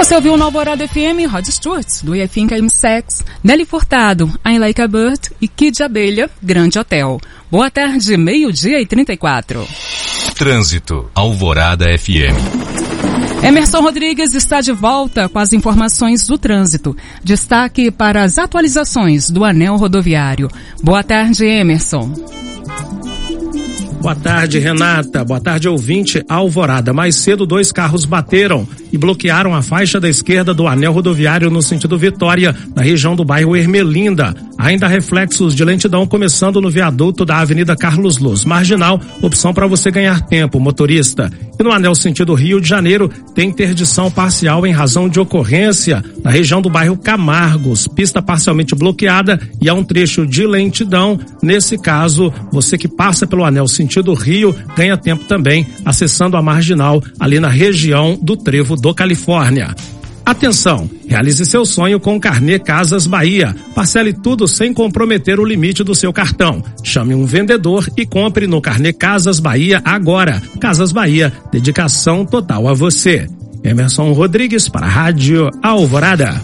Você ouviu no Alvorada FM, Rod Stewart, do I Think I'm Sex, Nelly Furtado, I Like a Bird e Kid Abelha, Grande Hotel. Boa tarde, 12:34. Trânsito, Alvorada FM. Emerson Rodrigues está de volta com as informações do trânsito. Destaque para as atualizações do anel rodoviário. Boa tarde, Emerson. Boa tarde, Renata. Boa tarde, ouvinte. Alvorada. Mais cedo, 2 carros bateram e bloquearam a faixa da esquerda do anel rodoviário no sentido Vitória, na região do bairro Ermelinda. Ainda reflexos de lentidão começando no viaduto da Avenida Carlos Luz. Marginal, opção para você ganhar tempo, motorista. E no anel sentido Rio de Janeiro, tem interdição parcial em razão de ocorrência na região do bairro Camargos. Pista parcialmente bloqueada e há um trecho de lentidão. Nesse caso, você que passa pelo anel sentido Rio ganha tempo também acessando a marginal ali na região do Trevo do Califórnia. Atenção, realize seu sonho com o Carnê Casas Bahia. Parcele tudo sem comprometer o limite do seu cartão. Chame um vendedor e compre no Carnê Casas Bahia agora. Casas Bahia, dedicação total a você. Emerson Rodrigues para a Rádio Alvorada.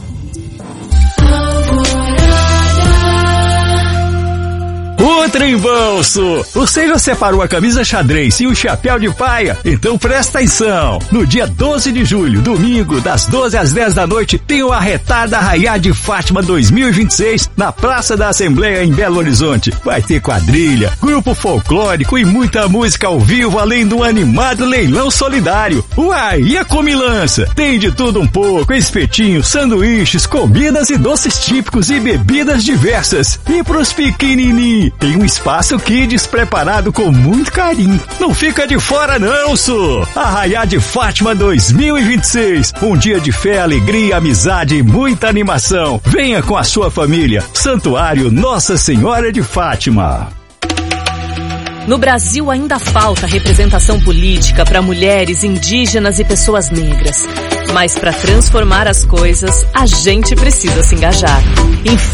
O Trem Bolso! Você já separou a camisa xadrez e o chapéu de paia? Então presta atenção! No dia 12 de julho, domingo, das 12 às 10 da noite, tem o Arretada Arraiá de Fátima 2026 na Praça da Assembleia em Belo Horizonte. Vai ter quadrilha, grupo folclórico e muita música ao vivo, além do animado leilão solidário. Uai, e a comilança? Tem de tudo um pouco, espetinhos, sanduíches, comidas e doces típicos e bebidas diversas. E pros pequenininhos, tem um espaço Kids preparado com muito carinho. Não fica de fora não, Su! Arraiá de Fátima 2026. Um dia de fé, alegria, amizade e muita animação. Venha com a sua família. Santuário Nossa Senhora de Fátima. No Brasil ainda falta representação política para mulheres, indígenas e pessoas negras. Mas para transformar as coisas, a gente precisa se engajar.